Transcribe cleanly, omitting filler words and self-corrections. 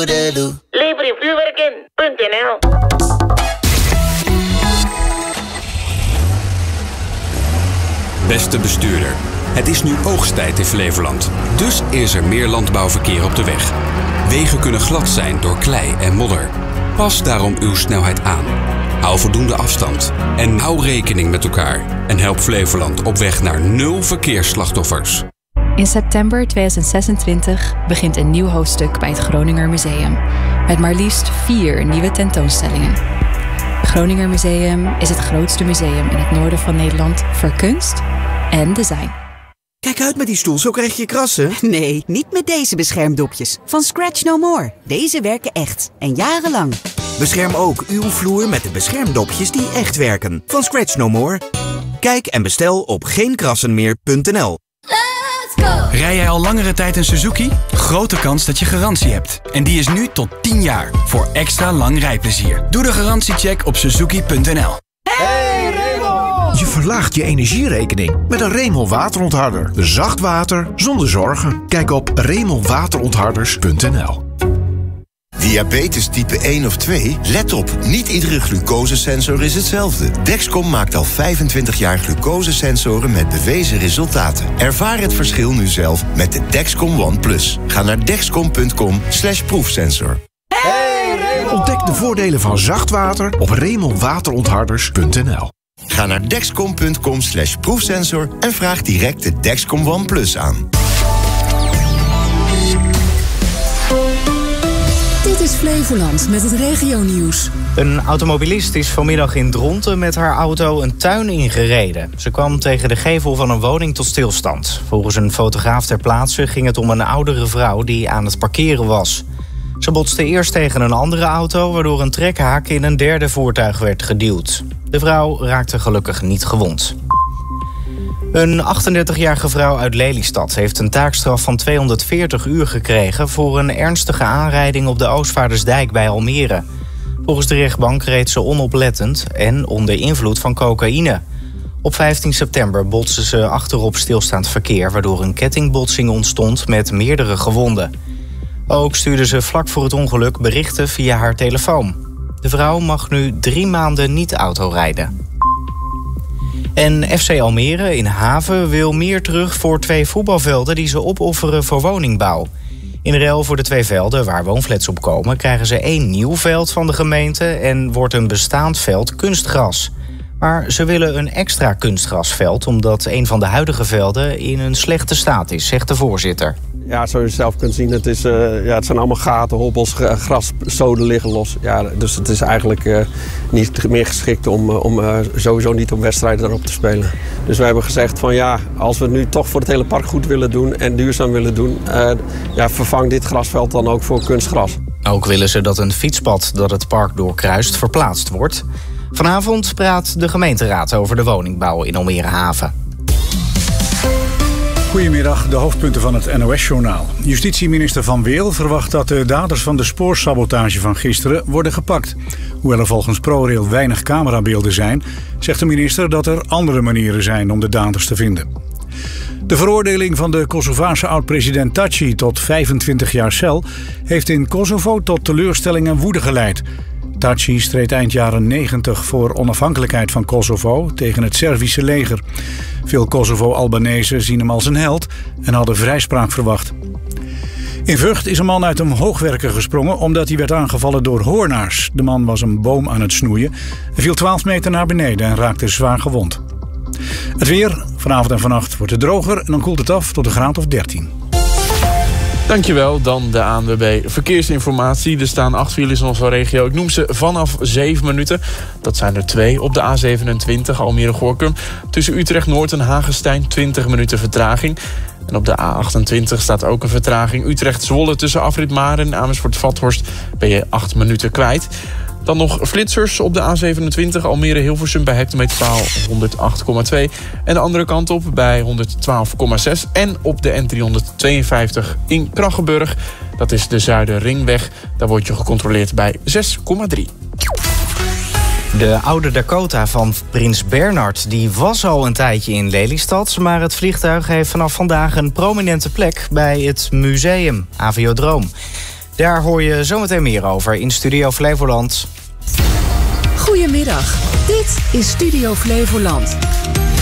Toedeloe. Lever je vuurwerk in.nl. Beste bestuurder, het is nu oogsttijd in Flevoland. Dus is er meer landbouwverkeer op de weg. Wegen kunnen glad zijn door klei en modder. Pas daarom uw snelheid aan. Hou voldoende afstand. En hou rekening met elkaar. En help Flevoland op weg naar 0 verkeersslachtoffers. In september 2026 begint een nieuw hoofdstuk bij het Groninger Museum. Met maar liefst 4 nieuwe tentoonstellingen. Het Groninger Museum is het grootste museum in het noorden van Nederland voor kunst en design. Kijk uit met die stoel, zo krijg je krassen. Nee, niet met deze beschermdopjes. Van Scratch No More. Deze werken echt. En jarenlang. Bescherm ook uw vloer met de beschermdopjes die echt werken. Van Scratch No More. Kijk en bestel op geenkrassenmeer.nl. Rij jij al langere tijd een Suzuki? Grote kans dat je garantie hebt. En die is nu tot 10 jaar. Voor extra lang rijplezier. Doe de garantiecheck op suzuki.nl. Hey Remol! Je verlaagt je energierekening met een Remol waterontharder. Zacht water zonder zorgen. Kijk op remolwaterontharders.nl. Diabetes type 1 of 2? Let op, niet iedere glucosesensor is hetzelfde. Dexcom maakt al 25 jaar glucosesensoren met bewezen resultaten. Ervaar het verschil nu zelf met de Dexcom One Plus. Ga naar dexcom.com/proefsensor. Ontdek de voordelen van zacht water op remolwaterontharders.nl. Ga naar dexcom.com/proefsensor en vraag direct de Dexcom One Plus aan. Dit is Flevoland met het regionieuws. Een automobilist is vanmiddag in Dronten met haar auto een tuin ingereden. Ze kwam tegen de gevel van een woning tot stilstand. Volgens een fotograaf ter plaatse ging het om een oudere vrouw die aan het parkeren was. Ze botste eerst tegen een andere auto, waardoor een trekhaak in een derde voertuig werd geduwd. De vrouw raakte gelukkig niet gewond. Een 38-jarige vrouw uit Lelystad heeft een taakstraf van 240 uur gekregen voor een ernstige aanrijding op de Oostvaardersdijk bij Almere. Volgens de rechtbank reed ze onoplettend en onder invloed van cocaïne. Op 15 september botste ze achterop stilstaand verkeer, waardoor een kettingbotsing ontstond met meerdere gewonden. Ook stuurde ze vlak voor het ongeluk berichten via haar telefoon. De vrouw mag nu 3 maanden niet autorijden. En FC Almere in Haven wil meer terug voor 2 voetbalvelden die ze opofferen voor woningbouw. In ruil voor de 2 velden waar woonflats op komen krijgen ze 1 nieuw veld van de gemeente en wordt een bestaand veld kunstgras. Maar ze willen een extra kunstgrasveld omdat een van de huidige velden in een slechte staat is, zegt de voorzitter. Ja, zoals je zelf kunt zien, het zijn allemaal gaten, hobbels, graszoden liggen los. Ja, dus het is eigenlijk niet meer geschikt om sowieso niet om wedstrijden daarop te spelen. Dus wij hebben gezegd van ja, als we het nu toch voor het hele park goed willen doen en duurzaam willen doen, vervang dit grasveld dan ook voor kunstgras. Ook willen ze dat een fietspad dat het park doorkruist verplaatst wordt. Vanavond praat de gemeenteraad over de woningbouw in Almere Haven. Goedemiddag, de hoofdpunten van het NOS-journaal. Justitieminister Van Weel verwacht dat de daders van de spoorsabotage van gisteren worden gepakt. Hoewel er volgens ProRail weinig camerabeelden zijn, zegt de minister dat er andere manieren zijn om de daders te vinden. De veroordeling van de Kosovaarse oud-president Thaci tot 25 jaar cel heeft in Kosovo tot teleurstelling en woede geleid. Thaci streed eind jaren 90 voor onafhankelijkheid van Kosovo tegen het Servische leger. Veel Kosovo-Albanezen zien hem als een held en hadden vrijspraak verwacht. In Vught is een man uit een hoogwerker gesprongen omdat hij werd aangevallen door hoornaars. De man was een boom aan het snoeien, viel 12 meter naar beneden en raakte zwaar gewond. Het weer, vanavond en vannacht wordt het droger en dan koelt het af tot een graad of 13. Dankjewel, dan de ANWB Verkeersinformatie. Er staan 8 files in onze regio. Ik noem ze vanaf 7 minuten. Dat zijn er 2 op de A27 Almere-Gorinchem. Tussen Utrecht-Noord en Hagestein 20 minuten vertraging. En op de A28 staat ook een vertraging. Utrecht-Zwolle tussen Afrit Maren en Amersfoort-Vathorst ben je 8 minuten kwijt. Dan nog flitsers op de A27 Almere-Hilversum bij hectometerpaal 108,2. En de andere kant op bij 112,6. En op de N352 in Krachenburg. Dat is de Zuiderringweg. Daar word je gecontroleerd bij 6,3. De oude Dakota van prins Bernhard die was al een tijdje in Lelystad, maar het vliegtuig heeft vanaf vandaag een prominente plek bij het museum Aviodroom. Daar hoor je zometeen meer over in Studio Flevoland. Goedemiddag, dit is Studio Flevoland.